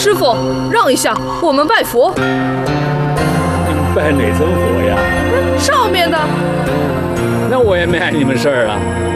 师傅，让一下，我们拜佛。 拜哪尊佛呀？ 上面的。 那我也没碍你们事儿啊。